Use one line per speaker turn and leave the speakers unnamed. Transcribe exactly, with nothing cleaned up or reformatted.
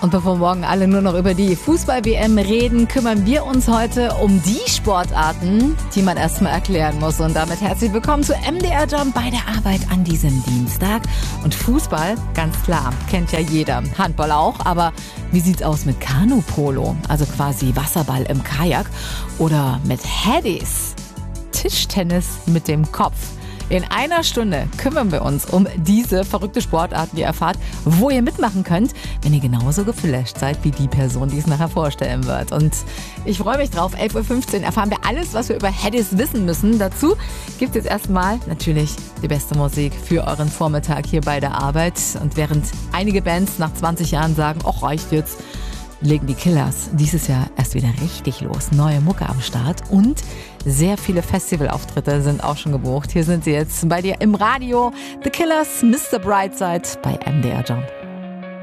Und bevor morgen alle nur noch über die Fußball-W M reden, kümmern wir uns heute um die Sportarten, die man erstmal erklären muss. Und damit herzlich willkommen zu M D R Jump bei der Arbeit an diesem Dienstag. Und Fußball, ganz klar, kennt ja jeder. Handball auch, aber wie sieht's aus mit Kanu-Polo? Also quasi Wasserball im Kajak oder mit Headies? Tischtennis mit dem Kopf. In einer Stunde kümmern wir uns um diese verrückte Sportarten. Ihr erfahrt, wo ihr mitmachen könnt, wenn ihr genauso geflasht seid wie die Person, die es nachher vorstellen wird. Und ich freue mich drauf. elf Uhr fünfzehn erfahren wir alles, was wir über Headies wissen müssen. Dazu gibt es jetzt erstmal natürlich die beste Musik für euren Vormittag hier bei der Arbeit. Und während einige Bands nach zwanzig Jahren sagen, ach, reicht jetzt, legen die Killers dieses Jahr erst wieder richtig los. Neue Mucke am Start und sehr viele Festivalauftritte sind auch schon gebucht. Hier sind sie jetzt bei dir im Radio. The Killers, Mister Brightside bei M D R Jump.